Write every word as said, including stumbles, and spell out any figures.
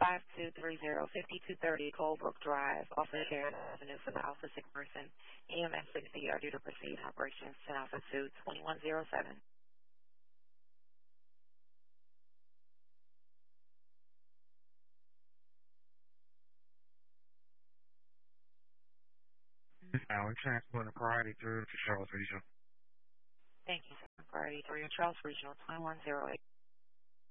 five two three zero, five two three zero Colebrook Drive, off of Harris Avenue for the Alpha Sick Person. E M S sixty are due to proceed. Operations ten Alpha two, twenty-one oh seven. Now we're transporting priority through to Charles Regional. Thank you, sir. Priority three, Charles Regional, twenty-one oh eight.